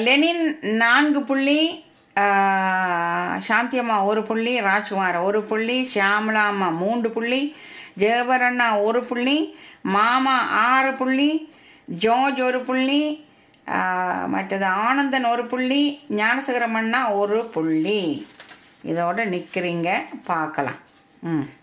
Lenin 4 புள்ளி, சாந்தியம்மா 1 புள்ளி, ராஜ்குமார் 1 புள்ளி, ஷியாமலா அம்மா 3 புள்ளி, ஜெயபரண்ணா 1 புள்ளி, மாமா 6 புள்ளி, ஜார்ஜ் 1 புள்ளி, மற்றது ஆனந்தன் 1 புள்ளி, ஞானசேகரம் அண்ணா 1 புள்ளி. இதோட நிற்கிறீங்க, பார்க்கலாம்.